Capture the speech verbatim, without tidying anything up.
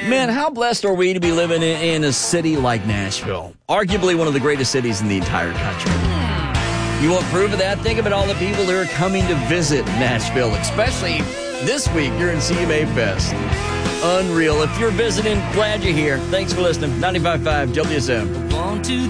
Man, how blessed are we to be living in, in a city like Nashville? Arguably one of the greatest cities in the entire country. You want proof of that? Think about all the people who are coming to visit Nashville, especially this week during C M A Fest. Unreal. If you're visiting, glad you're here. Thanks for listening. ninety-five point five W S M. One, two,